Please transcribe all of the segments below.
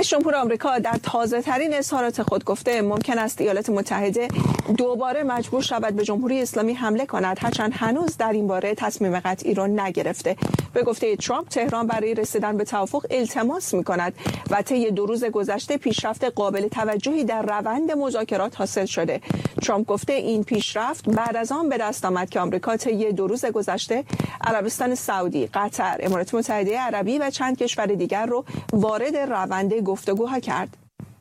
رئیس جمهور آمریکا در تازه‌ترین اظهارات خود گفته ممکن است ایالات متحده دوباره مجبور شود به جمهوری اسلامی حمله کند، هرچند هنوز در این باره تصمیم قطعی را نگرفته. به گفته ترامپ، تهران برای رسیدن به توافق التماس می‌کند و طی 2 روز گذشته پیشرفت قابل توجهی در روند مذاکرات حاصل شده. ترامپ گفته این پیشرفت بعد از آن به دست آمد که آمریکا طی 2 روز گذشته عربستان سعودی، قطر، امارات متحده عربی و چند کشور دیگر رو وارد روند گفتگوها کرد.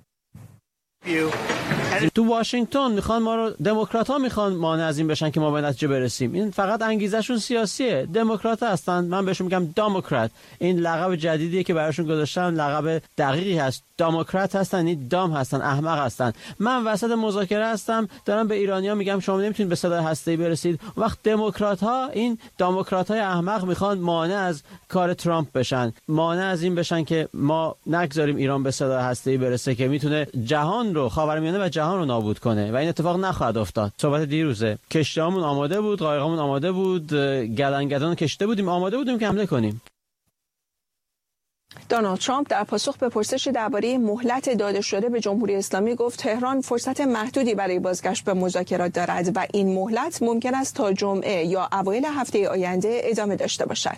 تو واشنگتن میخوان ما رو، دموکرات‌ها میخوان مانع از این بشن که ما به نتیجه برسیم. این فقط انگیزشون سیاسیه. دموکرات هستن، من بهشون میگم دموکرات. این لقب جدیدیه که براشون گذاشتن، لقب دقیقی هست. دموکرات هستن، این دام هستن، احمق هستن. من وسط مذاکره هستم، دارم به ایرانی‌ها میگم شما نمیتونید به سلاح هسته‌ای برسید. وقت دموکرات‌ها، این دموکرات‌های احمق میخوان مانع از کار ترامپ بشن، مانع از این بشن که ما نگذاریم ایران به سلاح هسته‌ای برسه که میتونه جهان رو، خاورمیانه و جهان رو نابود کنه و این اتفاق نخواهد افتاد. صحبت دیروزه، کشتی‌هامون آماده بود، قایق‌هامون آماده بود، گلنگدان کشته بودیم، آماده بودیم که حمله کنیم. دونالد ترامپ در پاسخ به پرسشی درباره مهلت داده شده به جمهوری اسلامی گفت تهران فرصت محدودی برای بازگشت به مذاکرات دارد و این مهلت ممکن است تا جمعه یا اوایل هفته آینده ادامه داشته باشد.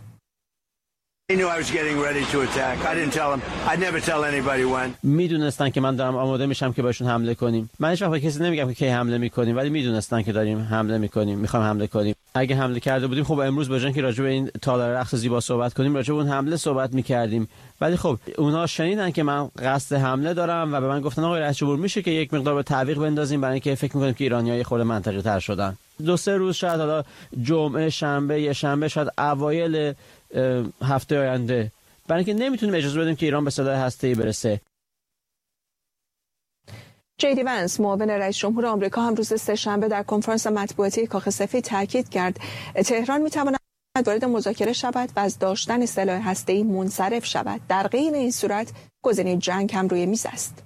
میدونستن که من دارم آماده میشم که بهشون حمله کنیم. من هیچ وقت به کسی نمیگم که کی حمله میکنیم، ولی میدونستن که داریم حمله میکنیم، میخوایم حمله کنیم. اگه حمله کرده بودیم خب امروز به جای اینکه راجع به این تالار رقص زیبا صحبت کنیم، راجع به اون حمله صحبت میکردیم. ولی خب اونا شنیدن که من قصد حمله دارم و به من گفتن آقای رئیس جمهور میشه که یک مقدار به تعویق بندازیم، برای اینکه فکر میکنیم که ایرانی‌ها یه خورده منطقی تر شدن. 2-3 روز شاید، حالا جمعه، شنبه، یه شنبه، شاید اوایل هفته آینده، برای اینکه نمیتونیم اجازه بدیم که ایران به سلاح هسته‌ای برسه. جی دی ونس، معاون رئیس جمهور آمریکا، هم روز سه‌شنبه در کنفرانس مطبوعاتی کاخ سفید تاکید کرد تهران میتواند وارد مذاکره شود و از داشتن سلاح هسته‌ای منصرف شود. در غیر این صورت گزینه جنگ هم روی میز است.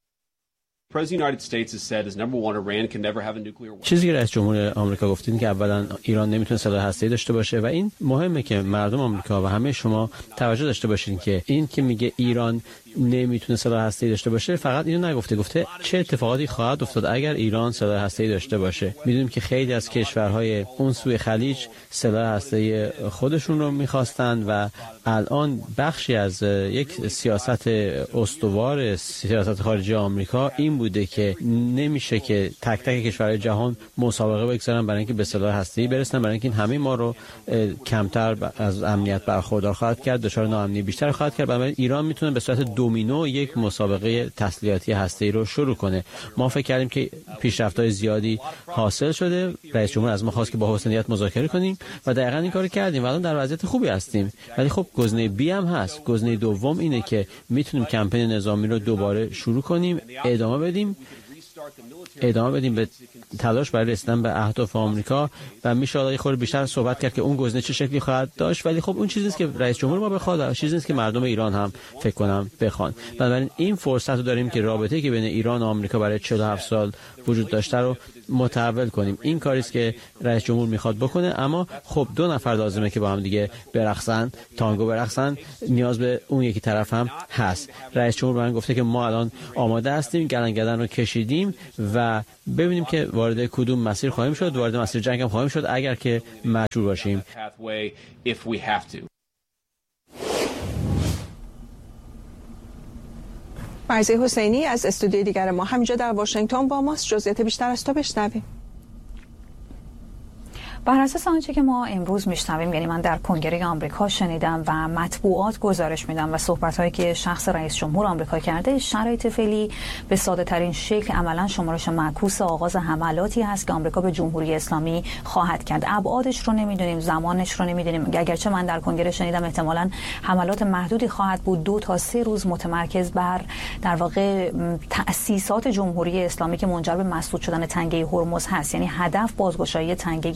چیزی که رئیس جمهور آمریکا گفتین که اولا ایران نمیتونه سلاح هسته‌ای داشته باشه و این مهمه که مردم آمریکا و همه شما توجه داشته باشین که این که میگه ایران نمیتونه سلاح هسته‌ای داشته باشه فقط اینو نگفته، گفته چه اتفاقاتی خواهد افتاد اگر ایران سلاح هسته‌ای داشته باشه. میدونیم که خیلی از کشورهای اون سوی خلیج سلاح هسته‌ای خودشون رو میخواستن و الان بخشی از یک سیاست استوار سیاست خارجی آمریکا این بوده که نمیشه که تک تک کشورهای جهان مسابقه بگذارن برای اینکه به سلاح هسته‌ای برسن، برای اینکه همه ما رو کمتر از امنیت برخوردار خواهد کرد، دچار ناامنی بیشتر خواهد کرد. برای ایران میتونه به صورت دومینو یک مسابقه تسلیحاتی هسته‌ای رو شروع کنه. ما فکر کردیم که پیشرفت‌های زیادی حاصل شده، رئیس جمهور از ما خواست که با حسنیت مذاکره کنیم و دقیقاً این کارو کردیم و الان در وضعیت خوبی هستیم. ولی خب گزینه بی هم هست. گزینه دوم اینه که میتونیم کمپین نظامی رو دوباره شروع کنیم، ادامه بدیم به تلاش برای رسیدن به اهداف آمریکا و میشه یه خورده بیشتر صحبت کرد که اون گزینه چه شکلی خواهد داشت. ولی خب اون چیزی نیست که رئیس جمهور ما بخواد، چیزی نیست که مردم ایران هم فکر کنم بخوان. بنابراین این فرصت رو داریم که رابطه‌ای که بین ایران و آمریکا برای 47 سال وجود داشته رو متحول کنیم. این کاری است که رئیس جمهور میخواد بکنه، اما خب 2 نفر لازمه که با هم دیگه برقصن، تانگو برقصن. نیاز به اون یکی طرف هم هست. رئیس جمهور من گفته که ما الان آماده هستیم، گلنگدن رو کشیدیم و ببینیم که وارد کدوم مسیر خواهیم شد. وارد مسیر جنگ هم خواهیم شد اگر که مجبور باشیم. مرزی حسینی از استودیوی دیگر ما همینجا در واشنگتن با ماست. جزئیات بیشتر از تو بشنویم. بر اساس آنچه که ما امروز میشنویم، یعنی من در کنگره آمریکا شنیدم و مطبوعات گزارش میدن و صحبت‌هایی که شخص رئیس جمهور آمریکا کرده، شرایط فعلی به ساده ترین شکل عملاً شمارش معکوس آغاز حملاتی هست که آمریکا به جمهوری اسلامی خواهد کرد. ابعادش رو نمیدونیم، زمانش رو نمیدونیم. اگرچه من در کنگره شنیدم احتمالاً حملات محدودی خواهد بود، 2 تا 3 روز متمرکز بر در واقع تأسیسات جمهوری اسلامی که منجر به مسدود شدن تنگه هرمز هست. یعنی هدف بازگشایی تنگه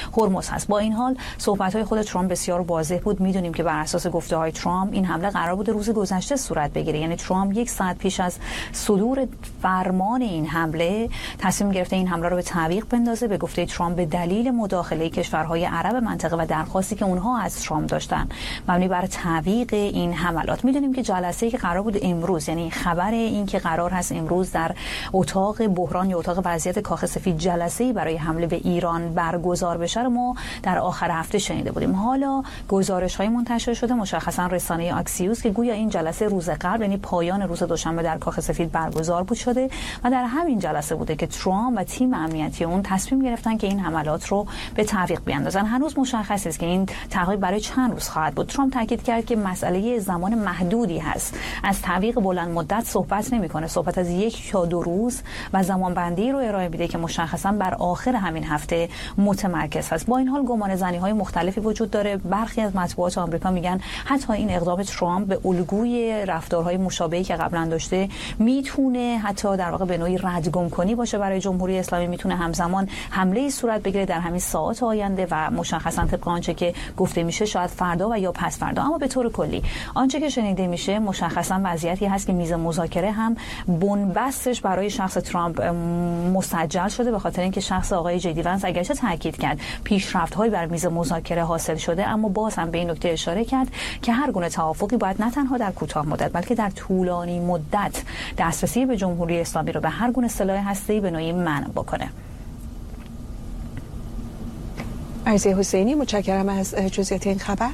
هرمز هست. با این حال صحبت‌های خود ترامپ بسیار واضح بود. میدونیم که بر اساس گفته‌های ترامپ این حمله قرار بود روز گذشته صورت بگیره، یعنی ترامپ 1 ساعت پیش از صدور فرمان این حمله تصمیم گرفته این حمله رو به تعویق بندازه. به گفته ترامپ به دلیل مداخله کشورهای عرب منطقه و درخواستی که اونها از ترامپ داشتن مبنی بر تعویق این حملات. میدونیم که جلسه‌ای که قرار بود امروز، یعنی خبر این که قرار هست امروز در اتاق بحران یا اتاق وضعیت کاخ سفید جلسه‌ای برای حمله به ایران برگزار بشه رو ما در آخر هفته شنیده بودیم. حالا گزارش‌های منتشر شده، مشخصا رسانه آکسیوس، که گویا این جلسه روز قبل، یعنی پایان روز دوشنبه در کاخ سفید برگزار بود شده و در همین جلسه بوده که ترامپ و تیم امنیتی اون تصمیم گرفتن که این حملات رو به تعویق بیاندازن. هنوز مشخص نیست که این تعویق برای چند روز خواهد بود. ترامپ تاکید کرد که مسئله زمان محدودی هست. از تعویق بلند مدت صحبت نمی‌کنه. صحبت از 1 تا 2 روز و زمانبندی رو ارائه میده که مشخصا بر آخر همین هفته متمرکز هست. با این حال گمانه‌زنی‌های مختلفی وجود داره. برخی از مطبوعات آمریکا میگن حتی این اقدام ترامپ به الگوی رفتارهای مشابهی که قبلا داشته میتونه حتی در واقع به نوعی ردگم‌کنی باشه برای جمهوری اسلامی. میتونه همزمان حمله صورت بگیره در همین ساعات آینده و مشخصا طبق آنچه که گفته میشه شاید فردا و یا پس فردا. اما به طور کلی آنچه که شنیده میشه مشخصا وضعیتی هست که میز مذاکره هم بنبستش برای شخص ترامپ مسجل شده، به خاطر اینکه شخص آقای جی دی ونس اگرچه تاکید کرد پیشرفت‌هایی بر میز مذاکره حاصل شده، اما باز هم به این نکته اشاره کرد که هر گونه توافقی باید نه تنها در کوتاه مدت بلکه در طولانی مدت دسترسی به جمهوری اسلامی رو به هر گونه سلاح هسته‌ای به نوعی منع بکنه. عزیز حسینی، متشکرم از جزئیات این خبر.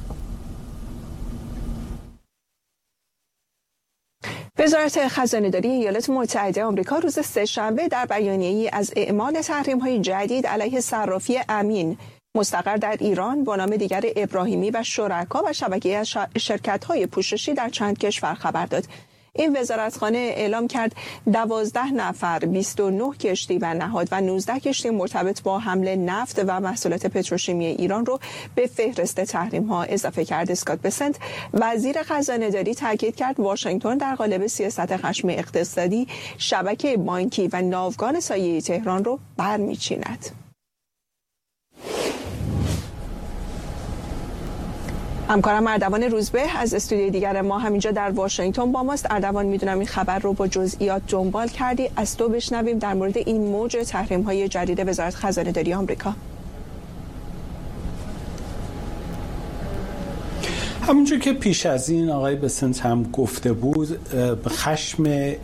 وزارت خزانه‌داری ایالات متحده آمریکا روز سه‌شنبه در بیانیه‌ای از اعمال تحریم‌های جدید علیه صرافی امین مستقر در ایران با نام دیگر ابراهیمی و شرکا و شبکه‌ای از شرکت‌های پوششی در چند کشور خبر داد. این وزارتخانه اعلام کرد 12 نفر، 29 کشتی و نهاد و 19 کشتی مرتبط با حمل نفت و محصولات پتروشیمی ایران رو به فهرست تحریم‌ها اضافه کرد. اسکات بسنت وزیر خزانه‌داری تاکید کرد واشنگتن در قالب سیاست خشم اقتصادی شبکه بانکی و ناوگان سایه تهران رو برمی‌چیند. همکارم اردوان روزبه از استودیوی دیگر ما همینجا در واشنگتن با ماست. اردوان، میدونم این خبر رو با جزئیات دنبال کردی، از تو بشنویم در مورد این موج تحریم‌های جدید وزارت خزانه‌داری آمریکا. همونجور که پیش از این آقای بسنت هم گفته بود، خشم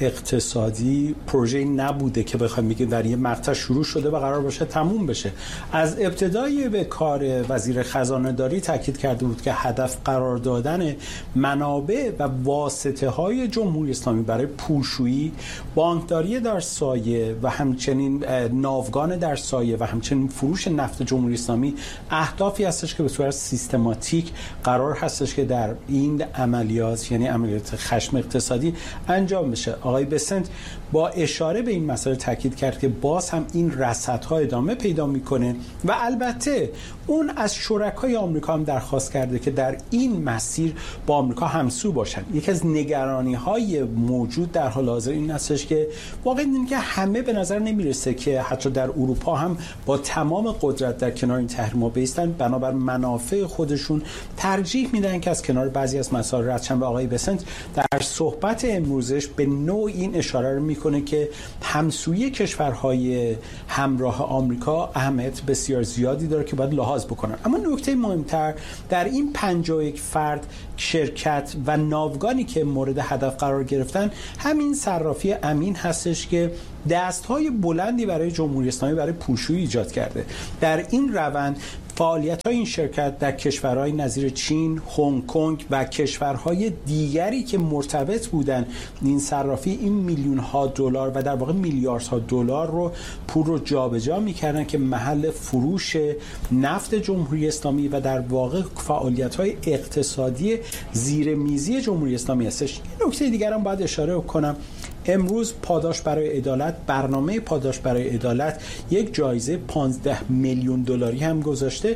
اقتصادی پروژه نبوده که بخوایم بگیم در یه مقطع شروع شده و قرار باشه تموم بشه. از ابتدای به کار وزیر خزانه داری تاکید کرده بود که هدف قرار دادن منابع و واسطه های جمهوری اسلامی برای پولشویی، بانکداری در سایه و همچنین ناوگان در سایه و همچنین فروش نفت جمهوری اسلامی اهدافی هستش که به صورت سیستماتیک قرار هستش که در این عملیات، یعنی عملیات خشم اقتصادی، انجام بشه. آقای بسنت با اشاره به این مسئله تاکید کرد که باز هم این رصدها ادامه پیدا میکنه و البته اون از شرکای آمریکا هم درخواست کرده که در این مسیر با آمریکا همسو باشن. یکی از نگرانی‌های موجود در حال حاضر این هستش که واقعا این که همه به نظر نمیرسه که حتی در اروپا هم با تمام قدرت در کنار این تحریم‌ها بایستن، بنابر منافع خودشون ترجیح میدن که از کنار بعضی از مسائل رد شن. و آقای بسنت در صحبت امروزش به نوع این اشاره رو میکنه که همسویی کشورهای همراه آمریکا اهمیت بسیار زیادی داره که باید لحاظ بکنن. اما نکته مهمتر در این 51 فرد، شرکت و ناوگانی که مورد هدف قرار گرفتن همین صرافی امین هستش که دستهای بلندی برای جمهوری اسلامی برای پولشویی ایجاد کرده. در این روند فعالیت‌های این شرکت در کشورهای نظیر چین، هنگ کنگ و کشورهای دیگری که مرتبط بودن این صرافی، این میلیون‌ها دلار و در واقع میلیاردها دلار رو پول رو جابجا می‌کردن که محل فروش نفت جمهوری اسلامی و در واقع فعالیت‌های اقتصادی زیر میزی جمهوری اسلامی هستش. این نکته دیگر هم باید اشاره کنم. امروز پاداش برای عدالت، برنامه پاداش برای عدالت یک جایزه 15 میلیون دلاری هم گذاشته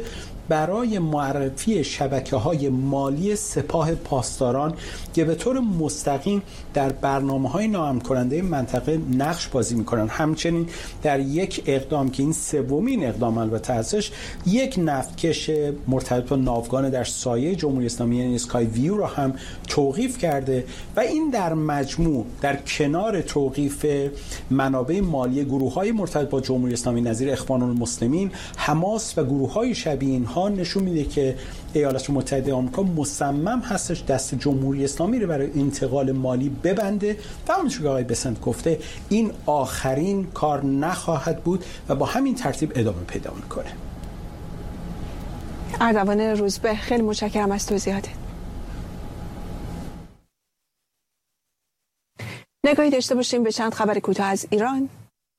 برای معرفی شبکه‌های مالی سپاه پاسداران که به طور مستقیم در برنامه‌های ناامن کننده منطقه نقش بازی می‌کنند. همچنین در یک اقدام که این سومین اقدام البته هستش، یک نفتکش مرتبط با ناوگان در سایه جمهوری اسلامی یعنی اسکای ویو را هم توقیف کرده و این در مجموع در کنار توقیف منابع مالی گروه‌های مرتبط با جمهوری اسلامی نظیر اخوان المسلمین، حماس و گروه‌های شبیه اینها نشون میده که ایالات متحده آمریکا مصمم هستش دست جمهوری اسلامی رو برای انتقال مالی ببنده و همونطور که آقای بسنت گفته این آخرین کار نخواهد بود و با همین ترتیب ادامه پیدا میکنه. اردوان روزبه، خیلی متشکرم از توضیحاتت. نگاهی داشته باشیم به چند خبر کوتاه از ایران.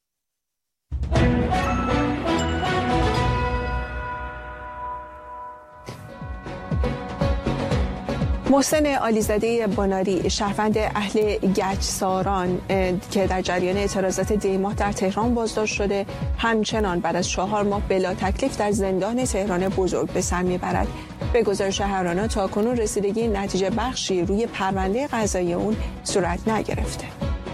محسن عالیزاده بناری، شهروند اهل گچساران که در جریان اعتراضات دی‌ماه در تهران بازداشت شده، همچنان بعد از 4 ماه بلا تکلیف در زندان تهران بزرگ به سر میبرد. به گزارش هرانا تاکنون رسیدگی نتیجه بخشی روی پرونده قضایی اون صورت نگرفته.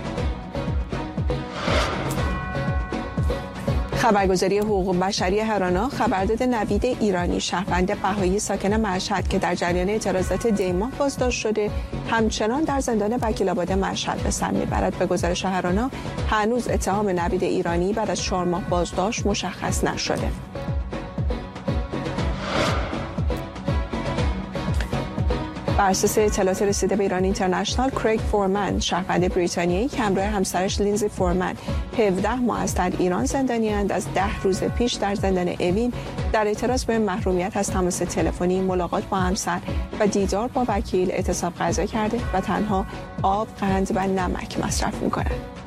خبرگزاری حقوق بشری هرانا خبر داده نوید ایرانی، شهروند بهایی ساکن مشهد که در جریان اعتراضات دی‌ماه بازداشت شده، همچنان در زندان وکیل‌آباد مشهد به سر میبرد. به گزارش هرانا هنوز اتهام نوید ایرانی بعد از 4 ماه بازداشت مشخص نشده. بر اساس اطلاعات رسیده به ایران اینترنشنال، کریگ فورمن، شهروند بریتانیایی که همراه همسرش لینزی فورمن 17 ماه است در ایران زندانی‌اند، از 10 روز پیش در زندان اوین در اعتراض به محرومیت از تماس تلفنی، ملاقات با همسر و دیدار با وکیل اعتصاب غذا کرده و تنها آب، قند و نمک مصرف می‌کنند.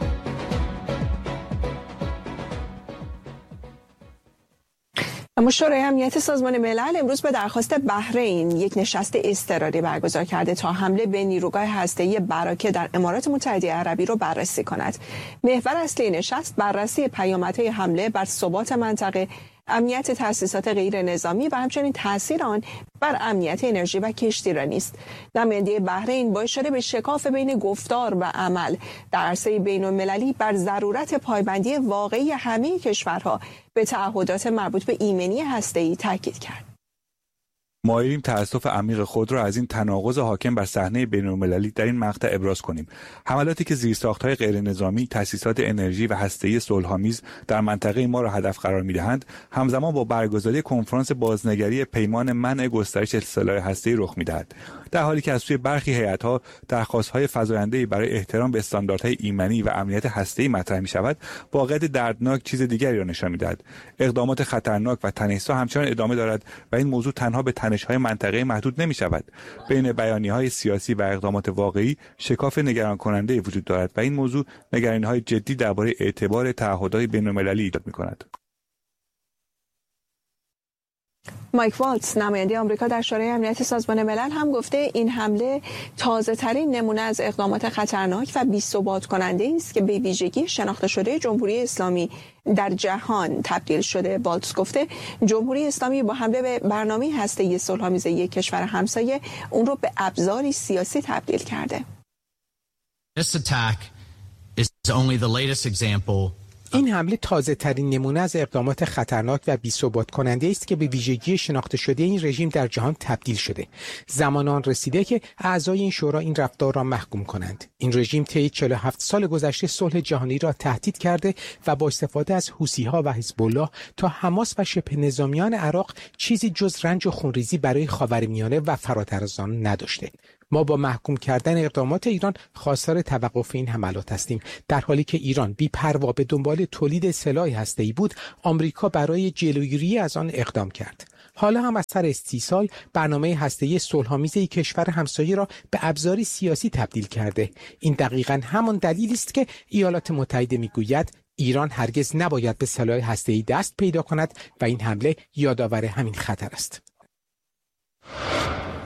اما شورای امنیت سازمان ملل امروز به درخواست بحرین یک نشست اضطراری برگزار کرده تا حمله به نیروگاه هسته‌ای براکه در امارات متحده عربی را بررسی کند. محور اصلی نشست بررسی پیامدهای حمله بر ثبات منطقه، امنیت تأسیسات غیر نظامی و همچنین تاثیر آن بر امنیت انرژی و کشتیرانی است. نماینده بحرین با اشاره به شکاف بین گفتار و عمل در عرصه بین‌المللی بر ضرورت پایبندی واقعی همه کشورها به تعهدات مربوط به ایمنی هسته‌ای تاکید کرد. مایلیم تأسف عمیق خود را از این تناقض حاکم بر صحنه بین‌المللی در این مقطع ابراز کنیم. حملاتی که زیرساخت‌های غیرنظامی، تأسیسات انرژی و هسته‌ای صلح‌آمیز در منطقه ما را هدف قرار می‌دهند، همزمان با برگزاری کنفرانس بازنگری پیمان منع گسترش سلاح هسته‌ای رخ می‌دهد. در حالی که از سوی برخی هیئت‌ها درخواست‌های فزاینده‌ای برای احترام به استانداردهای ایمنی و امنیت هسته‌ای مطرح می‌شود، واقعیت دردناک چیز دیگری را نشان می‌دهد. اقدامات خطرناک و تنش‌زا همچنان ادامه دارد و این موضوع تنها به تنش‌های منطقه‌ای محدود نمی‌شود. بین بیانیه‌های سیاسی و اقدامات واقعی شکاف نگران کننده وجود دارد و این موضوع نگرانی‌های جدی درباره اعتبار تعهدات بین‌المللی ایجاد می‌کند. مایک والتز، نماینده آمریکا در شورای امنیت سازمان ملل هم گفته این حمله تازه‌ترین نمونه از اقدامات خطرناک و بی‌ثبات کننده است که به ویژگی شناخته شده جمهوری اسلامی در جهان تبدیل شده. والتز گفته جمهوری اسلامی با حمله به برنامه هسته‌ای صلح‌آمیز یک کشور همسایه اون رو به ابزاری سیاسی تبدیل کرده. This attack is only the latest example. این حمله تازه ترین نمونه از اقدامات خطرناک و بی‌ثبات کننده است که به ویژگی شناخته شده این رژیم در جهان تبدیل شده. زمان آن رسیده که اعضای این شورا این رفتار را محکوم کنند. این رژیم طی 47 سال گذشته صلح جهانی را تهدید کرده و با استفاده از حوثی‌ها و حزب الله تا حماس و شبه نظامیان عراق چیزی جز رنج و خونریزی برای خاورمیانه و فراتر از آن نداشته. ما با محکوم کردن اقدامات ایران خواستار توقف این حملات هستیم. در حالی که ایران بی‌پروا به دنبال تولید سلاح هسته‌ای بود، آمریکا برای جلوگیری از آن اقدام کرد. حالا هم از سر استیصال برنامه هسته‌ای صلح‌آمیز کشور همسایه را به ابزاری سیاسی تبدیل کرده. این دقیقاً همان دلیلی است که ایالات متحده میگوید ایران هرگز نباید به سلاح هسته‌ای دست پیدا کند و این حمله یادآور همین خطر است.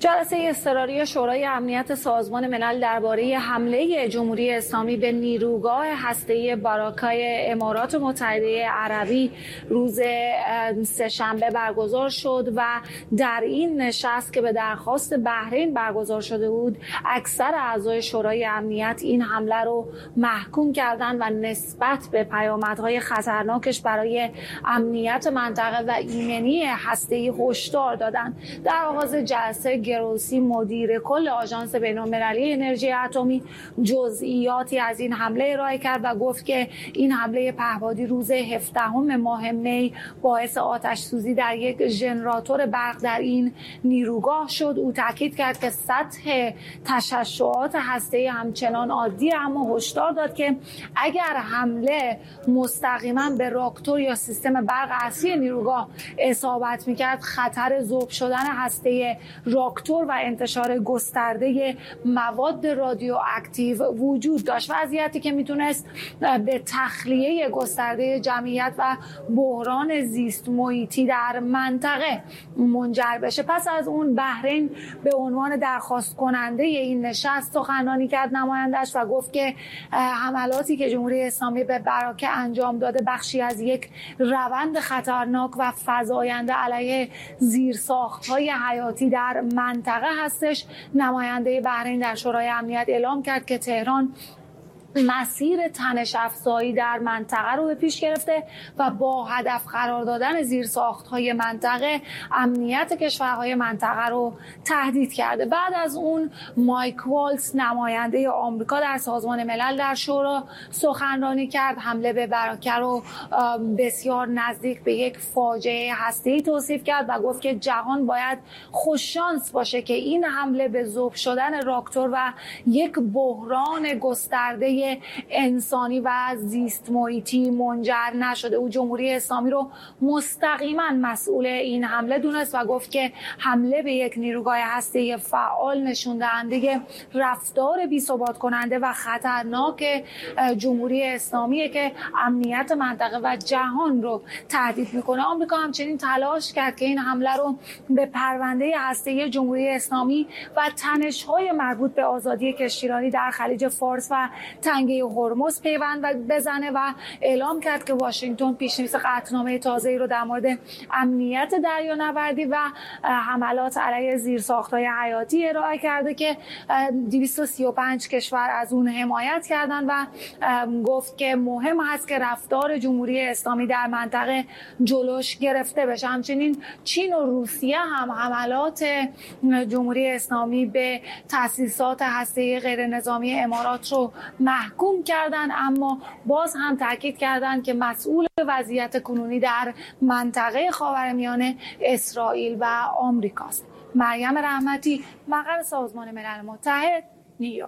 جلسه اضطراری شورای امنیت سازمان ملل درباره حمله جمهوری اسلامی به نیروگاه هسته‌ای باراکای امارات متحده عربی روز سه‌شنبه برگزار شد و در این نشست که به درخواست بحرین برگزار شده بود، اکثر اعضای شورای امنیت این حمله رو محکوم کردند و نسبت به پیامدهای خطرناکش برای امنیت منطقه و ایمنی هسته‌ای هشدار دادند. در آغاز جلسه گروسی مدیر کل آژانس بین‌المللی انرژی اتمی جزئیاتی از این حمله ارائه کرد و گفت که این حمله پهپادی روز 17 ماه می باعث آتش سوزی در یک ژنراتور برق در این نیروگاه شد. او تاکید کرد که سطح تشعشعات هسته‌ای همچنان عادی، اما هشدار داد که اگر حمله مستقیما به راکتور یا سیستم برق اصلی نیروگاه اصابت می‌کرد، خطر ذوب شدن هسته راکتور و انتشار گسترده مواد رادیواکتیو وجود داشت، وضعیتی که میتونست به تخلیه گسترده جمعیت و بحران زیست محیطی در منطقه منجر بشه. پس از اون بحرین به عنوان درخواست کننده این نشست سخنرانی کرد نمایندش و گفت که حملاتی که جمهوری اسلامی به براکه انجام داده بخشی از یک روند خطرناک و فزاینده علیه زیرساخت‌های حیاتی در منطقه هستش. نماینده بحرین در شورای امنیت اعلام کرد که تهران مسیر تنش افزایی در منطقه رو به پیش گرفته و با هدف قرار دادن زیرساخت‌های منطقه امنیت کشورهای منطقه رو تهدید کرده. بعد از اون مایک والتز نماینده آمریکا در سازمان ملل در شورا سخنرانی کرد. حمله به براکه رو بسیار نزدیک به یک فاجعه هسته‌ای توصیف کرد و گفت که جهان باید خوششانس باشه که این حمله به ذوب شدن راکتور و یک بحران گسترده انسانی و زیست محیطی منجر نشده. او جمهوری اسلامی رو مستقیما مسئول این حمله دونست و گفت که حمله به یک نیروگاه هسته‌ای فعال نشون دهنده رفتار بی‌ثبات کننده و خطرناک جمهوری اسلامیه که امنیت منطقه و جهان رو تهدید میکنه. آمریکا همچنین تلاش کرد که این حمله رو به پرونده هسته‌ای جمهوری اسلامی و تنش‌های مربوط به آزادی کشتیرانی در خلیج فارس و تنگه هرمز پیوند بزنه و اعلام کرد که واشنگتن پیشنویس قطعنامه تازه‌ای رو در مورد امنیت دریانوردی و حملات علیه زیرساخت‌های حیاتی ارائه کرده که 235 کشور از اون حمایت کردن و گفت که مهم هست که رفتار جمهوری اسلامی در منطقه جلوش گرفته بشه. همچنین چین و روسیه هم حملات جمهوری اسلامی به تأسیسات هسته‌ای غیرنظامی امارات رو محکوم کردند، اما باز هم تاکید کردند که مسئول وضعیت کنونی در منطقه خاورمیانه اسرائیل و آمریکاست. مریم رحمتی، مقر سازمان ملل متحد، نیویورک.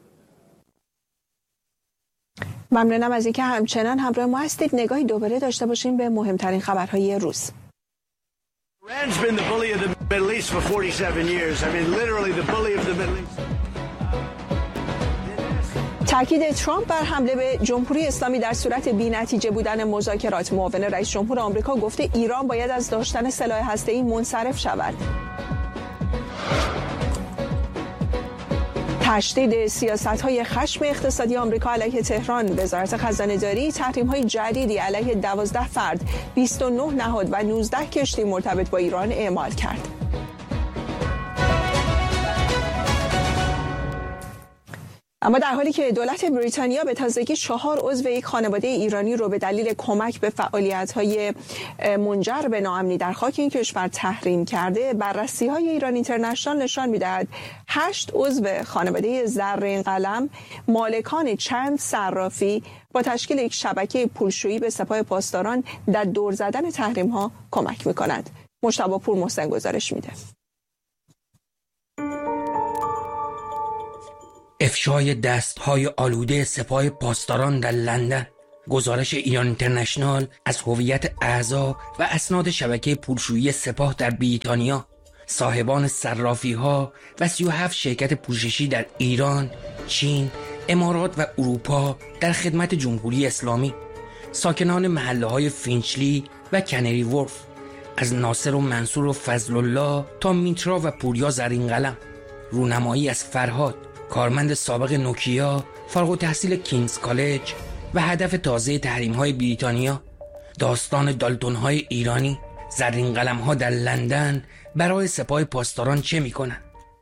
ممنونم از اینکه همچنان همراه ما هستید. نگاهی دوباره داشته باشیم به مهمترین خبرهای روز. Iran's been the bully of the Middle East for 47 years. I mean, literally the bully of the Middle East. تاکید ترامپ بر حمله به جمهوری اسلامی در صورت بی‌نتیجه بودن مذاکرات. معاون رئیس جمهور آمریکا گفته ایران باید از داشتن سلاح هسته‌ای منصرف شود. تشدید سیاست‌های خشم اقتصادی آمریکا علیه تهران. وزارت خزانه‌داری تحریم‌های جدیدی علیه 12 فرد، 29 نهاد و 19 کشتی مرتبط با ایران اعمال کرد. اما در حالی که دولت بریتانیا به تازگی 4 عضو یک خانواده ایرانی رو به دلیل کمک به فعالیت‌های منجر به ناامنی در خاک این کشور تحریم کرده، بررسی‌های ایران اینترنشنال نشان می‌دهد 8 عضو خانواده زرین قلم مالکان چند صرافی با تشکیل یک شبکه پولشویی به سپاه پاسداران در دور زدن تحریم‌ها کمک می‌کنند. مجتبی پور محسن گزارش میده. افشای دست‌های آلوده سپاه پاسداران در لندن. گزارش ایران اینترنشنال از هویت اعضا و اسناد شبکه پولشویی سپاه در بریتانیا، صاحبان صرافی‌ها و 37 شرکت پوششی در ایران، چین، امارات و اروپا در خدمت جمهوری اسلامی، ساکنان محله‌های فینچلی و کنری ورف، از ناصر و منصور و فضل الله تا میترا و پوریا زرین قلم، رونمایی از فرهاد، کارمند سابق نوکیا، فارغ التحصیل کینگز کالج و هدف تازه تحریم‌های بریتانیا، داستان دالتون‌های ایرانی، زرین قلم‌ها در لندن برای سپاه پاسداران چه می‌کنند؟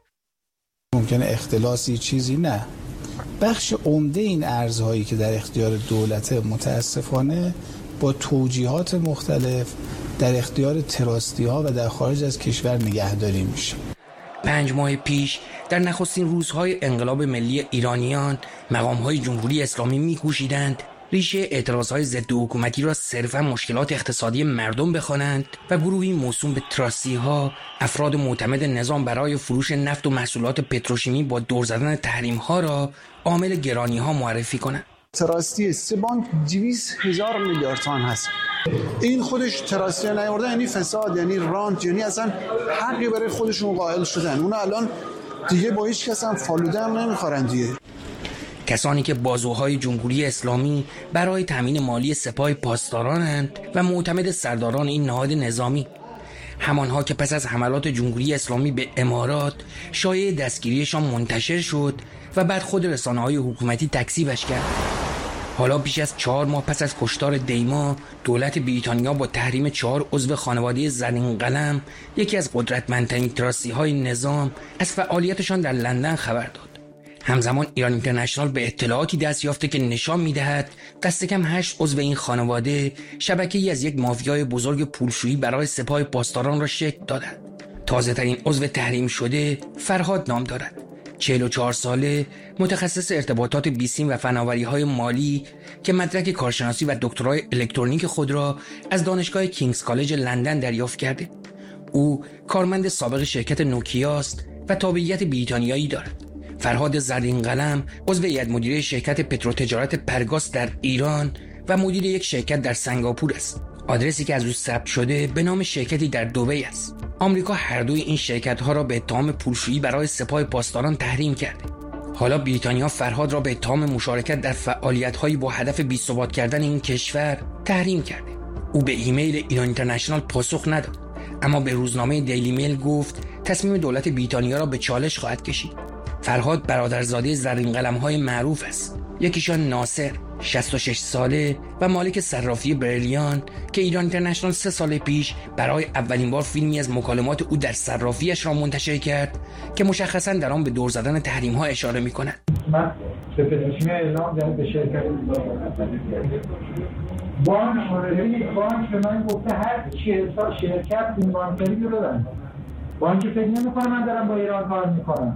ممکنه اختلاسی چیزی نه. بخش عمده این ارزهایی که در اختیار دولت متاسفانه با توجیهات مختلف در اختیار تراستی‌ها و در خارج از کشور نگهداری میشه. 5 ماه پیش در نخستین روزهای انقلاب ملی ایرانیان مقام‌های جمهوری اسلامی می‌کوشیدند ریشه اعتراضهای ضد حکومتی را صرفاً مشکلات اقتصادی مردم بخوانند و گروهی موسوم به تراستی‌ها افراد معتمد نظام برای فروش نفت و محصولات پتروشیمی با دور زدن تحریم‌ها را عامل گرانی‌ها معرفی کنند. تراستی 3 بانک 200,000 میلیارد تومان هست. این خودش تراستی نیاورده یعنی فساد، یعنی رانت، یعنی اصلا حقی برای خودشون قائل شدن. اون الان دیگه با هیچ کس هم فالوده هم نمیخورن دیگه. کسانی که بازوهای جمهوری اسلامی برای تامین مالی سپاه پاسدارانند و معتمد سرداران این نهاد نظامی، همانها که پس از حملات جمهوری اسلامی به امارات شایعه دستگیریشان منتشر شد و بعد خود رسانه‌های حکومتی تکذیبش کرد. حالا بیش از 4 ماه پس از کشتار دیما، دولت بریتانیا با تحریم 4 عضو خانواده زرین قلم، یکی از قدرتمندترین تراستی‌های نظام، از فعالیتشان در لندن خبر داد. همزمان ایران اینترنشنال به اطلاعاتی دست یافته که نشان می‌دهد دست کم 8 عضو این خانواده شبکه‌ای از یک مافیای بزرگ پولشویی برای سپاه پاسداران را شکل دادند. تازه‌ترین عضو تحریم شده فرهاد نام دارد. 44 ساله، متخصص ارتباطات بیسیم و فناوری‌های مالی که مدرک کارشناسی و دکترای الکترونیک خود را از دانشگاه کینگز کالج لندن دریافت کرده. او کارمند سابق شرکت نوکیا است و تابعیت بریتانیایی دارد. فرهاد زرین قلم عضو هیئت مدیره شرکت پتروتجارت پرگاز در ایران و مدیر یک شرکت در سنگاپور است. آدرسی که از او ثبت شده به نام شرکتی در دبی است. آمریکا هر دوی این شرکت‌ها را به اتهام پولشویی برای سپاه پاسداران تحریم کرده. حالا بریتانیا فرهاد را به اتهام مشارکت در فعالیت‌هایی با هدف بی‌ثبات کردن این کشور تحریم کرده. او به ایمیل ایران اینترنشنال پاسخ نداد، اما به روزنامه دیلی میل گفت تصمیم دولت بریتانیا را به چالش خواهد کشید. فرهاد برادرزاده زرین قلم‌های معروف است. یکیشان ناصر 66 ساله و مالک صرافی بریلیان که ایران اینترنشنال 3 سال پیش برای اولین بار فیلمی از مکالمات او در صرافیش را منتشر کرد که مشخصاً در آن به دور زدن تحریم‌ها اشاره می‌کند. من به پتروشیمی اعلام کردم به شرکت بانک به من گفته هر 40 سال شرکت این بانکری رو دادن. بانک فکر نمی‌کنه من دارم با ایران کار می‌کنم.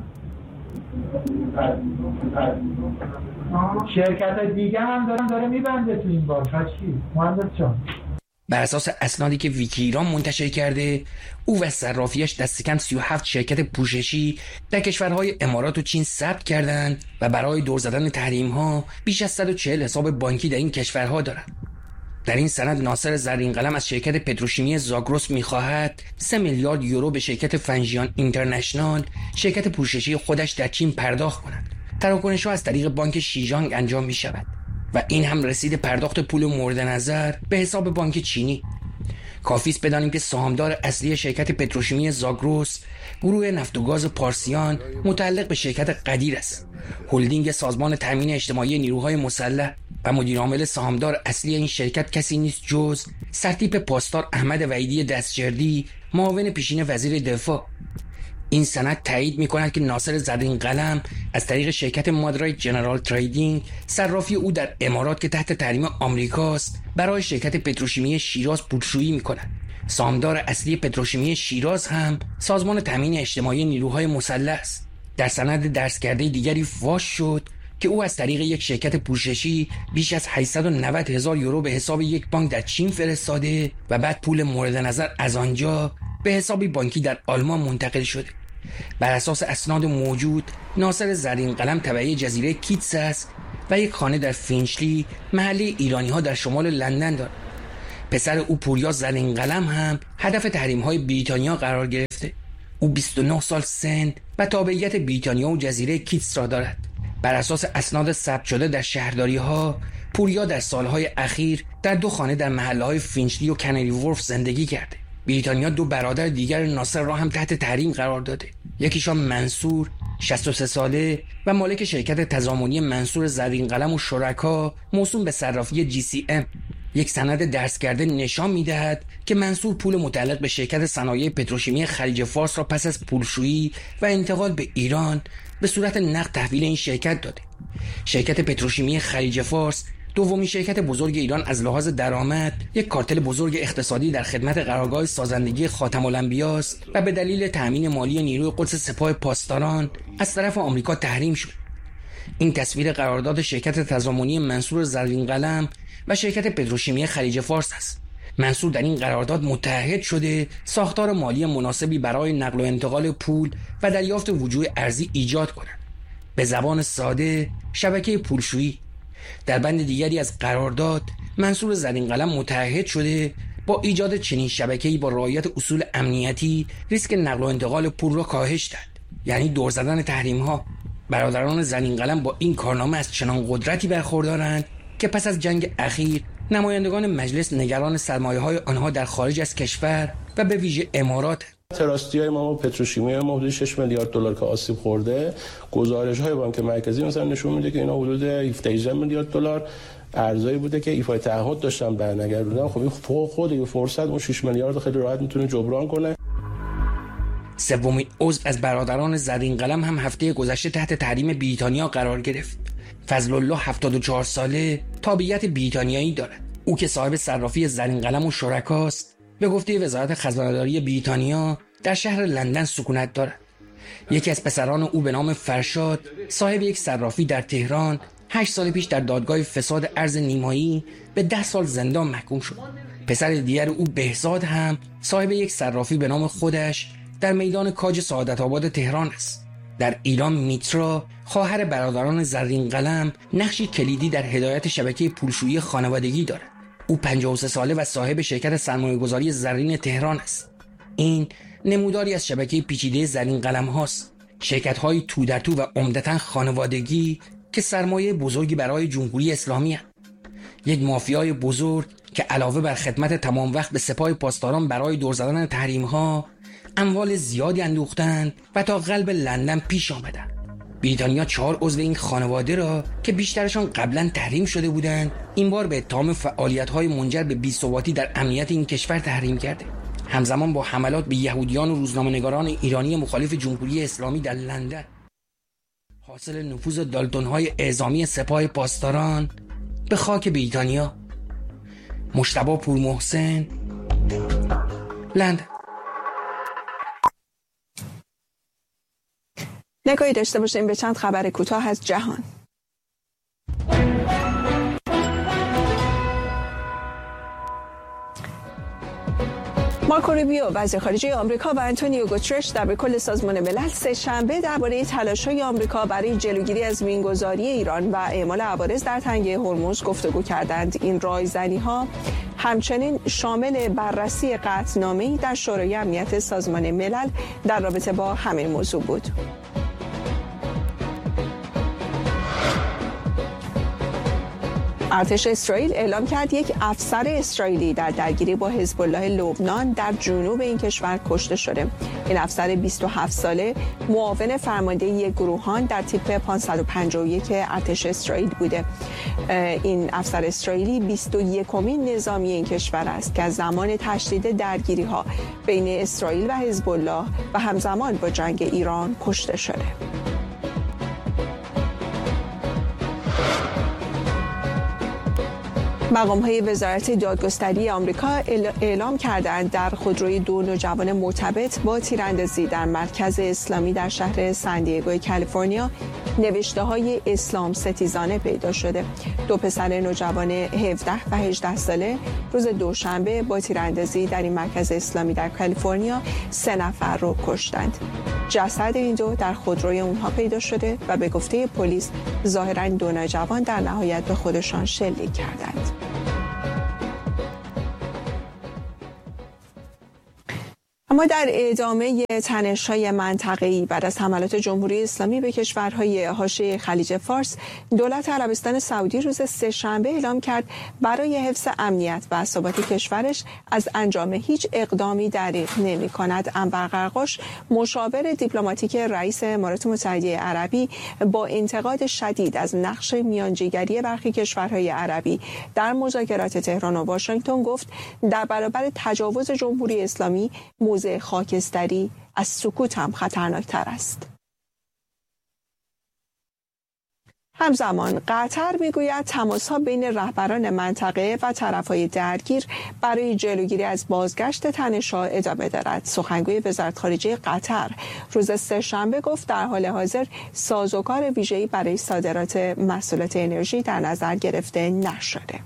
شرکت دیگه هم داره میبنده تو این بانک. چی؟ مهندس جان، بر اساس اسنادی که ویکی ایران منتشر کرده، او و صرافیش دست کم 37 شرکت پوششی در کشورهای امارات و چین ثبت کردند و برای دور زدن تحریم‌ها بیش از 140 حساب بانکی در این کشورها دارند. در این سند ناصر زرین قلم از شرکت پتروشیمی زاگرس می‌خواهد 3 میلیارد یورو به شرکت فنژیان اینترنشنال، شرکت پوششی خودش در چین پرداخت کند. تراکنش‌ها از طریق بانک شیجانگ انجام می‌شود و این هم رسید پرداخت پول مورد نظر به حساب بانک چینی. کافی است بدانیم که سهامدار اصلی شرکت پتروشیمی زاگرس گروه نفت و گاز پارسیان متعلق به شرکت قدیر است، هلدینگ سازمان تامین اجتماعی نیروهای مسلح، و مدیر عامل سهامدار اصلی این شرکت کسی نیست جز سرتیپ پاسدار احمد وحیدی دستجردی، معاون پیشین وزیر دفاع. این سند تایید می‌کند که ناصر زرین قلم از طریق شرکت مادرایت جنرال تریدینگ، صرافی او در امارات که تحت تحریم آمریکاست، برای شرکت پتروشیمی شیراز پولشویی می‌کند. سهامدار اصلی پتروشیمی شیراز هم سازمان تامین اجتماعی نیروهای مسلح است. در سند درس کرده دیگری فاش شد که او از طریق یک شرکت پوششی بیش از 890,000 یورو به حساب یک بانک در چین فرستاده و بعد پول مورد نظر از آنجا به حسابی بانکی در آلمان منتقل شده. بر اساس اسناد موجود، ناصر زرین قلم تبعی جزیره کیتس است و یک خانه در فینچلی، محله ایرانی‌ها در شمال لندن دارد. پسر او پوریا زرین قلم هم هدف تحریم‌های بریتانیا قرار گرفته. او 29 سال سن و تابعیت بریتانیا و جزیره کیتس را دارد. بر اساس اسناد ثبت شده در شهرداری‌ها، پوریا در سالهای اخیر در 2 خانه در محله‌های فینچلی و کنری وورف زندگی کرده. بریتانیا 2 برادر دیگر ناصر را هم تحت تحریم قرار داده. یکیشان منصور 63 ساله و مالک شرکت تضامنی منصور زرین قلم و شرکا موسوم به صرافی GCM. یک سند درس کرده نشان می‌دهد که منصور پول متعلق به شرکت صنایع پتروشیمی خلیج فارس را پس از پولشویی و انتقال به ایران به صورت نقد تحویل این شرکت داده. شرکت پتروشیمی خلیج فارس دومین شرکت بزرگ ایران از لحاظ درآمد، یک کارتل بزرگ اقتصادی در خدمت قرارگاه سازندگی خاتم الانبیا است و به دلیل تأمین مالی نیروی قدس سپاه پاسداران از طرف آمریکا تحریم شد. این تصویر قرارداد شرکت تضامنی منصور زرین قلم و شرکت پتروشیمی خلیج فارس است. منصور در این قرارداد متعهد شده ساختار مالی مناسبی برای نقل و انتقال پول و دریافت وجوه ارزی ایجاد کند. به زبان ساده، شبکه پولشویی. در بند دیگری از قرارداد منصور زرین قلم متعهد شده با ایجاد چنین شبکه‌ای با رعایت اصول امنیتی ریسک نقل و انتقال پول را کاهش داد، یعنی دور زدن تحریم‌ها. برادران زرین قلم با این کارنامه از چنان قدرتی برخوردارند که پس از جنگ اخیر نمایندگان مجلس نگران سرمایه‌های آنها در خارج از کشور و به ویژه امارات. تراستی‌های ما و پتروشیمی ما حدود 6 میلیارد دلار که آسیب خورده، گزارش‌های بانک مرکزی مثلا نشون میده که اینا حدود 17 میلیارد دلار ارزایی بوده که ایفای تعهد داشتن برنگردوندن. خب این خود این فرصت اون 6 میلیارد خیلی راحت میتونه جبران کنه. سومین عضو از برادران زرین قلم هم هفته گذشته تحت تحریم بریتانیا قرار گرفت. فضل الله 74 ساله، تابعیت بریتانیایی دارد. او که صاحب صرافی زرین قلم و شرکاست، به گفته وزارت خزانه‌داری بریتانیا در شهر لندن سکونت دارد. یکی از پسران او به نام فرشاد، صاحب یک صرافی در تهران، 8 سال پیش در دادگاه فساد ارز نیمایی به 10 سال زندان محکوم شد. پسر دیگر او بهزاد هم صاحب یک صرافی به نام خودش در میدان کاج سعادت آباد تهران است. در ایران میترا، خواهر برادران زرین قلم، نقشی کلیدی در هدایت شبکه پولشویی خانوادگی دارد. او 53 ساله و صاحب شرکت سرمایه‌گذاری زرین تهران است. این نموداری از شبکه پیچیده زرین قلم هاست. شرکت‌های تو در تو و عمدتاً خانوادگی که سرمایه بزرگی برای جمهوری اسلامی هست. یک مافیای بزرگ که علاوه بر خدمت تمام وقت به سپاه پاسداران برای دور زدن تحریم‌ها، اموال زیادی اندوختند و تا قلب لندن پیش آمدند. بریتانیا 4 عضو این خانواده را که بیشترشان قبلا تحریم شده بودند، این بار به اتهام فعالیت‌های منجر به بی‌ثباتی در امنیت این کشور تحریم کرده. همزمان با حملات به یهودیان و روزنامه‌نگاران ایرانی مخالف جمهوری اسلامی در لندن. حاصل نفوذ دالتون‌های اعزامی سپاه پاسداران به خاک بریتانیا. مجتبی پورمحسن، لندن. نگاهی داشته باشیم به چند خبر کوتاه از جهان. مارکو روبیو وزیر خارجه آمریکا و آنتونیو گوترش در کل سازمان ملل سه‌شنبه درباره تلاش‌های آمریکا برای جلوگیری از مینگذاری ایران و اعمال عوارض در تنگه هرمز گفتگو کردند. این رایزنی‌ها همچنین شامل بررسی قطعنامه‌ای در شورای امنیت سازمان ملل در رابطه با همین موضوع بود. ارتش اسرائیل اعلام کرد یک افسر اسرائیلی در درگیری با حزب الله لبنان در جنوب این کشور کشته شده. این افسر 27 ساله معاون فرمانده گروهان در تیپ 551 ارتش اسرائیل بوده. این افسر اسرائیلی 21مین نظامی این کشور است که از زمان تشدید درگیری‌ها بین اسرائیل و حزب الله و همزمان با جنگ ایران کشته شده. مقام‌های وزارت دادگستری آمریکا اعلام کردند در خودروی 2 نوجوان مرتبط با تیراندازی در مرکز اسلامی در شهر سندیگو کالیفرنیا نوشته‌های اسلام ستیزانه پیدا شده. 2 پسر نوجوان 17 و 18 ساله روز دوشنبه با تیراندازی در این مرکز اسلامی در کالیفرنیا 3 نفر رو کشتند. جسد این 2 در خودروی اونها پیدا شده و به گفته پلیس ظاهراً 2 نوجوان در نهایت به خودشان شلیک کردند. اما در ادامه تنش‌های منطقه‌ای بعد از حملات جمهوری اسلامی به کشورهای حاشیه خلیج فارس، دولت عربستان سعودی روز سه‌شنبه اعلام کرد برای حفظ امنیت و ثبات کشورش از انجام هیچ اقدامی دریغ نمی‌کند. انور قرقاش، مشاور دیپلماتیک رئیس امارات متحده عربی، با انتقاد شدید از نقش میانجیگری برخی کشورهای عربی در مذاکرات تهران و واشنگتن گفت در برابر تجاوز جمهوری اسلامی موضع خاکستری از سکوت هم خطرناکتر است. همزمان قطر میگوید تماس‌ها بین رهبران منطقه و طرف‌های درگیر برای جلوگیری از بازگشت تنش‌ها ادامه دارد. سخنگوی وزارت خارجه قطر روز سه‌شنبه گفت در حال حاضر سازوکار ویژه‌ای برای صادرات محصولات انرژی در نظر گرفته نشده.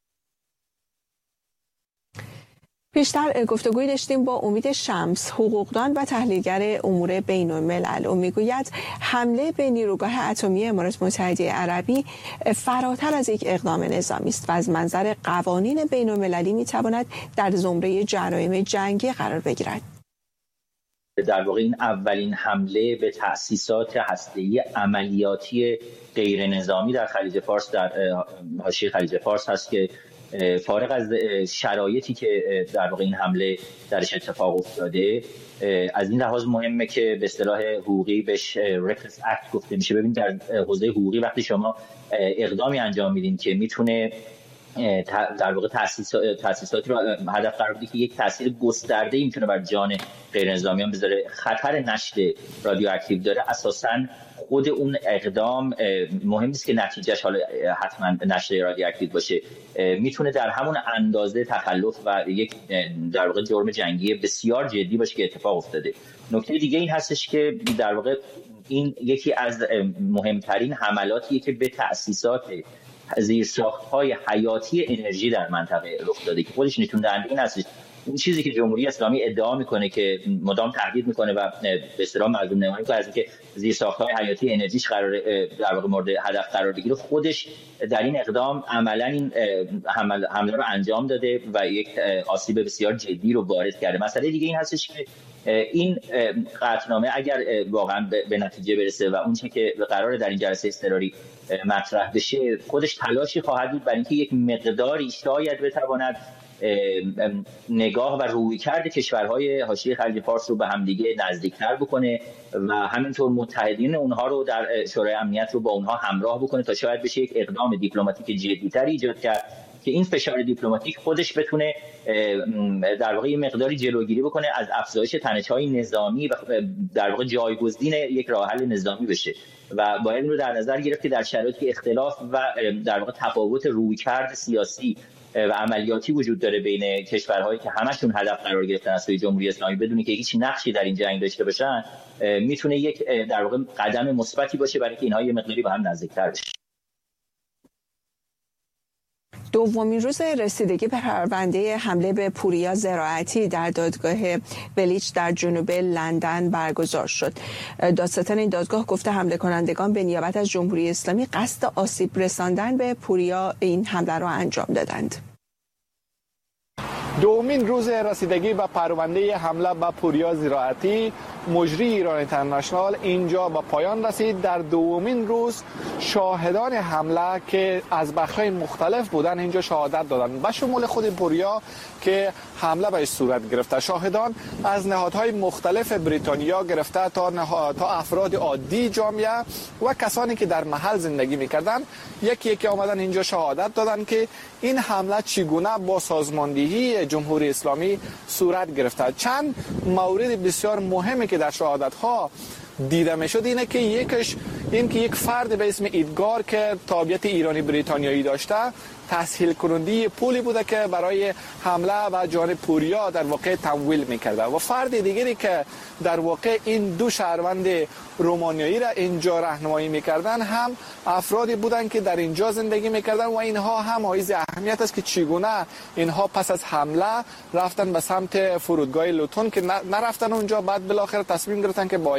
پیشتر گفتگوی داشتیم با امید شمس، حقوقدان و تحلیلگر امور بین الملل. او میگوید حمله به نیروگاه اتمی امارات متحده عربی فراتر از یک اقدام نظامی است و از منظر قوانین بین المللی میتواند در زمره جرایم جنگی قرار بگیرد. در واقع این اولین حمله به تأسیسات هسته‌ای عملیاتی غیر نظامی در خلیج فارس، در حاشیه خلیج فارس هست که فارغ از شرایطی که در واقع این حمله درش اتفاق افتاده، از این لحاظ مهمه که به اصطلاح حقوقی بهش رکلس اکت گفته میشه. ببین در حوزه حقوقی وقتی شما اقدامی انجام میدین که میتونه در واقع تأسیساتی رو هدف قرار بده که یک تاثیر گسترده‌ای میتونه بر جان غیر نظامیان بذاره، خطر نشت رادیواکتیو داره، اساساً خود اون اقدام مهم نیست که نتیجهش حالا حتما نشت رادیواکتیو باشه، میتونه در همون اندازه تخلف و یک در واقع جرم جنگی بسیار جدی باشه که اتفاق افتاده. نکته دیگه این هستش که در واقع این یکی از مهمترین حملاتیه که به تأسیسات زیرساخت‌های حیاتی انرژی در منطقه رخ داده که خودش نشون دهنده این هستش. این چیزی که جمهوری اسلامی ادعا میکنه که مدام تهدید میکنه و به اصطلاح مظلوم نمایی میکنه از اینکه زیرساخت‌های حیاتی انرژیش قرار در واقع مورد هدف قرار بگیره، خودش در این اقدام عملاً این حمله رو انجام داده و یک آسیب بسیار جدی رو وارد کرده. مسئله دیگه این هستش که این قطعنامه اگر واقعا به نتیجه برسه و اون چیزی که قراره در این جلسه اضطراری مطرح بشه، خودش تلاشی خواهد بود برای اینکه یک مقداری شاید بتواند نگاه و رویکرد کشورهای حاشیه خلیج فارس رو به همدیگه نزدیکتر بکنه و همینطور متحدین اونها رو در شورای امنیت رو با اونها همراه بکنه تا شاید بشه یک اقدام دیپلماتیک جدی‌تری ایجاد کرد که این فشار دیپلماتیک خودش بتونه در واقع مقداری جلوگیری بکنه از افزایش تنش‌های نظامی و در واقع جایگزین یک راه حل نظامی بشه و باید این رو در نظر گرفت که در شرایطی که اختلاف و در واقع تفاوت رویکرد سیاسی و عملیاتی وجود داره بین کشورهایی که همشون هدف قرار گرفتن از سوی جمهوری اسلامی بدون که هیچ نقشی در این جنگ داشته باشن، میتونه یک در واقع قدم مثبتی باشه برای اینکه اینها یه مقداری به هم نزدیک‌تر بشن. دومین روز رسیدگی به پرونده حمله به پوریا زراعتی در دادگاه ولیچ در جنوب لندن برگزار شد. دادستان این دادگاه گفته حمله کنندگان به نیابت از جمهوری اسلامی قصد آسیب رساندن به پوریا این حمله را انجام دادند. دومین روز رسیدگی به پرونده حمله به پوریا زراعتی مجری ایران اینترنشنال اینجا به پایان رسید. در دومین روز شاهدان حمله که از بخش‌های مختلف بودن اینجا شهادت دادند، به شمول خود پوریا که حمله بهش صورت گرفته. شاهدان از نهادهای مختلف بریتانیا گرفته تا افراد عادی جامعه و کسانی که در محل زندگی می‌کردند یکی یکی آمدن اینجا شهادت دادند که این حمله چگونه با سازماندهی جمهوری اسلامی صورت گرفته. چند مورد بسیار مهمی که در شهادت‌ها دیده میشد اینه که یکیش این که یک فرد به اسم ایدگار که تابعیت ایرانی بریتانیایی داشته تسهیل کننده پولی بوده که برای حمله و جان پوریا در واقع تمویل میکرده و فرد دیگری که در واقع این دو شهروند رومانیایی را اینجا راهنمایی میکردن هم افرادی بودن که در اینجا زندگی میکردن و اینها هم حائز اهمیت است که چگونه اینها پس از حمله رفتن به سمت فرودگاه لوتون که نرفتن اونجا، بعد بالاخره تصمیم گرفتن که با ایترو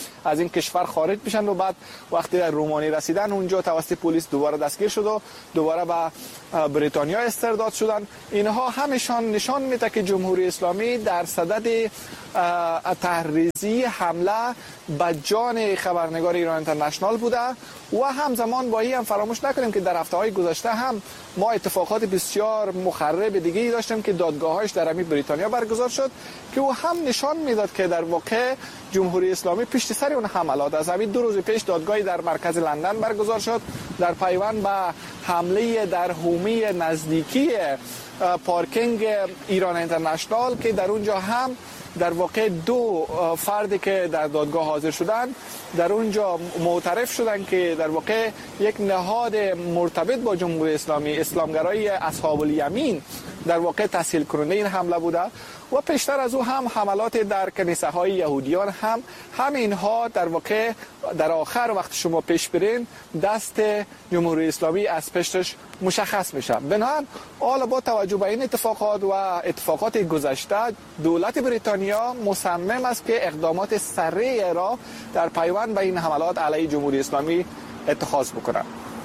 از این کشور خارج بشن و بعد وقتی در رومانی رسیدن اونجا توسط پلیس دوباره دستگیر شد و دوباره به بریتانیا استرداد شدن. اینها همشان نشان میده که جمهوری اسلامی در صدد تحریزی حمله به جان خبرنگار ایران اینترنشنال بوده و همزمان با این هم فراموش نکنیم که در هفته‌های گذشته هم ما اتفاقات بسیار مخرب دیگه داشتیم که دادگاه‌هاش در بریتانیا برگزار شد که او هم نشان میداد که در واقع جمهوری اسلامی پشت سر اون حملات از همین 2 روز پیش دادگاهی در مرکز لندن برگزار شد در پیوند به حمله در حومه نزدیکی پارکینگ ایران اینترنشنال که در اونجا هم در واقع 2 فردی که در دادگاه حاضر شدن در اونجا معترف شدن که در واقع یک نهاد مرتبط با جمهوری اسلامی اسلامگرای اصحاب الیمین در واقع تسهیل کننده این حمله بوده و پیشتر از او هم حملات در کنیسه های یهودیان هم همینها در واقع در آخر وقت شما پیش برین دست جمهوری اسلامی از پشتش مشخص میشه. بنابراین حالا با توجه به این اتفاقات و اتفاقات گذشته دولت بریتانیا مصمم است که اقدامات سریع را در پیوند به این حملات علیه جمهوری اسلامی اتخاذ بکنند.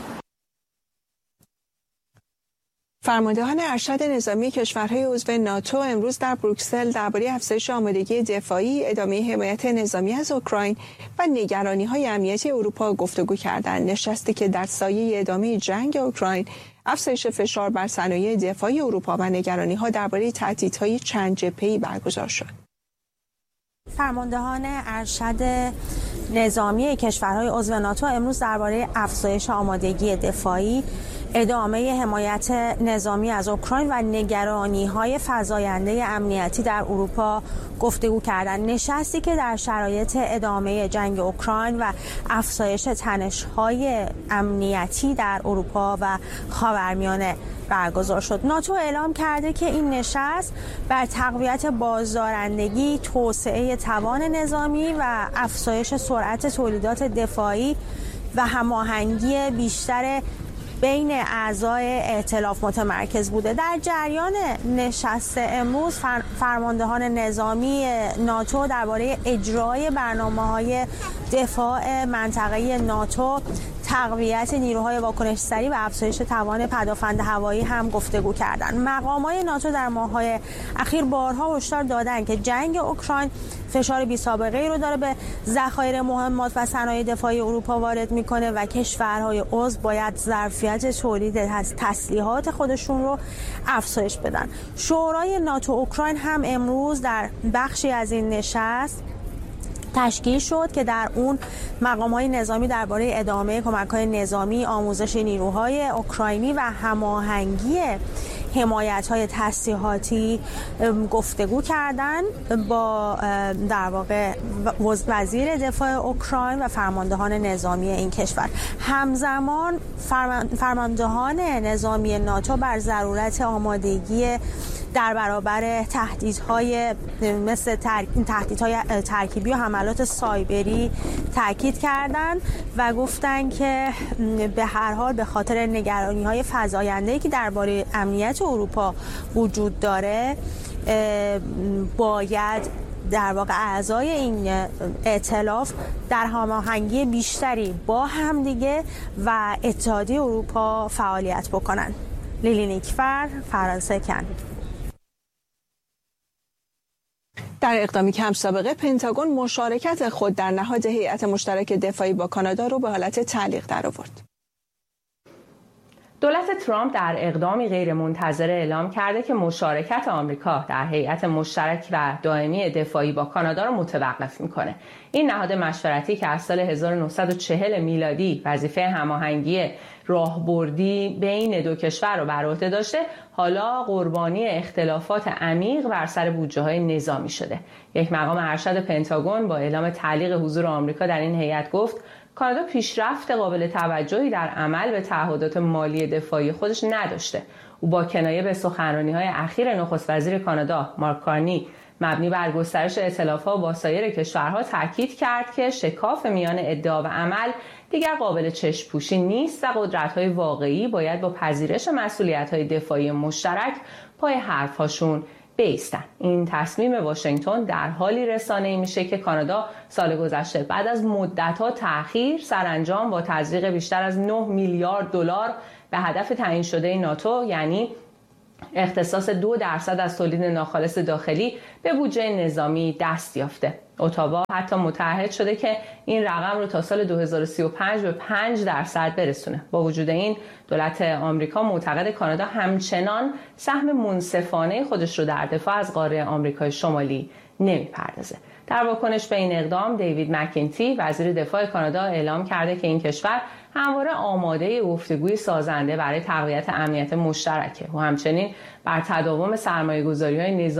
فرماندهان ارشد نظامی کشورهای عضو ناتو امروز در بروکسل درباره افزایش آمادگی دفاعی، ادامه حمایت نظامی از اوکراین و نگرانی‌های امنیتی اروپا گفتگو کردند. نشستی که در سایه ادامه جنگ اوکراین، افزایش فشار بر صنایع دفاعی اروپا و نگرانی‌ها درباره تهدیدهای چند جبهه‌ای برگزار شد. فرماندهان ارشد نظامی کشورهای عضو ناتو امروز درباره افزایش آمادگی دفاعی، ادامه حمایت نظامی از اوکراین و نگرانی‌های فزاینده امنیتی در اروپا گفتگو کردند. نشستی که در شرایط ادامه جنگ اوکراین و افزایش تنش‌های امنیتی در اروپا و خاورمیانه برگزار شد. ناتو اعلام کرده که این نشست بر تقویت بازدارندگی، توسعه توان نظامی و افزایش سرعت تولیدات دفاعی و هماهنگی بیشتر بین اعضای ائتلاف متمرکز بوده. در جریان نشست امروز فرماندهان نظامی ناتو درباره اجرای برنامه‌های دفاع منطقه ناتو، تقویت نیروهای واکنش سریع و افزایش توان پدافند هوایی هم گفتگو کردند. مقامات ناتو در ماه‌های اخیر بارها هشدار دادند که جنگ اوکراین فشار بی‌سابقه‌ای رو داره به ذخایر مهمات و صنایع دفاعی اروپا وارد میکنه و کشورهای عضو باید ظرفیت تولید تسلیحات خودشون رو افزایش بدن. شورای ناتو اوکراین هم امروز در بخشی از این نشست تشکیل شد که در اون مقام‌های نظامی درباره ادامه کمک‌های نظامی، آموزش نیروهای اوکراینی و هماهنگی حمایت‌های تسلیحاتی گفتگو کردند با در واقع وزیر دفاع اوکراین و فرماندهان نظامی این کشور. همزمان فرماندهان نظامی ناتو بر ضرورت آمادگی در برابر تهدیدهای مثل تهدیدهای ترکیبی و حملات سایبری تاکید کردند و گفتند که به هر حال به خاطر نگرانی‌های فزاینده‌ای که درباره امنیت اروپا وجود داره باید در واقع اعضای این ائتلاف در هماهنگی بیشتری با همدیگه و اتحادیه اروپا فعالیت بکنند. لیلی نیکفر، فرانسه کن. در اقدامی که هم سابقه پنتاگون مشارکت خود در نهاد هیئت مشترک دفاعی با کانادا رو به حالت تعلیق درآورد. دولت ترامپ در اقدامی غیرمنتظره اعلام کرده که مشارکت آمریکا در هیئت مشترک و دائمی دفاعی با کانادا را متوقف میکنه. این نهاد مشورتی که از سال 1940 میلادی وظیفه هماهنگی راهبردی بین دو کشور رو بر عهده داشته، حالا قربانی اختلافات عمیق بر سر بودجه‌های نظامی شده. یک مقام ارشد پنتاگون با اعلام تعلیق حضور آمریکا در این هیئت گفت کانادا پیشرفت قابل توجهی در عمل به تعهدات مالی دفاعی خودش نداشته. او با کنایه به سخنرانی‌های اخیر نخست وزیر کانادا مارک کارنی مبنی بر گسترش ائتلاف‌ها با سایر کشورها تاکید کرد که شکاف میان ادعا و عمل دیگر قابل چشم‌پوشی نیست و قدرت‌های واقعی باید با پذیرش مسئولیت‌های دفاعی مشترک پای حرف‌هاشون بایستن. این تصمیم واشنگتن در حالی رسانه‌ای میشه که کانادا سال گذشته بعد از مدت‌ها تأخیر سرانجام با تزریق بیشتر از 9 میلیارد دلار به هدف تعیین شده ناتو، یعنی اختصاص 2% از تولید ناخالص داخلی، به بودجه نظامی دست یافته. اتاوا حتی متعهد شده که این رقم رو تا سال 2035 به 5% برسونه. با وجود این دولت آمریکا معتقد کانادا همچنان سهم منصفانه خودش رو در دفاع از قاره آمریکای شمالی نمیپردازه. در واکنش به این اقدام دیوید مکینتی وزیر دفاع کانادا اعلام کرده که این کشور همواره آماده گفتگوی سازنده برای تقویت امنیت مشترکه و همچنین بر تداوم سرمایه‌گذاری‌های نظامی